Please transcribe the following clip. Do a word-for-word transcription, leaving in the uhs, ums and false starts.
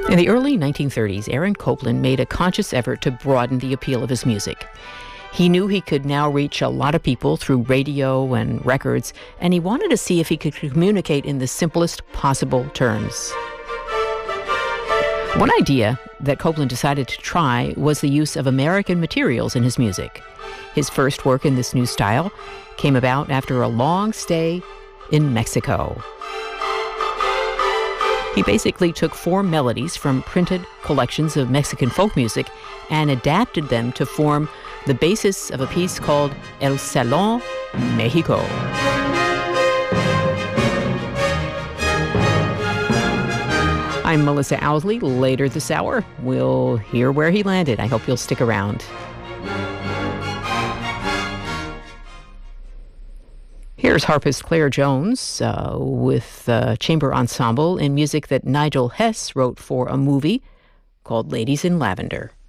In the early nineteen thirties, Aaron Copland made a conscious effort to broaden the appeal of his music. He knew he could now reach a lot of people through radio and records, and he wanted to see if he could communicate in the simplest possible terms. One idea that Copland decided to try was the use of American materials in his music. His first work in this new style came about after a long stay in Mexico. He basically took four melodies from printed collections of Mexican folk music and adapted them to form the basis of a piece called El Salón Mexico. I'm Melissa Owsley. Later this hour, we'll hear where he landed. I hope you'll stick around. Here's harpist Claire Jones uh, with uh, chamber ensemble in music that Nigel Hess wrote for a movie called Ladies in Lavender.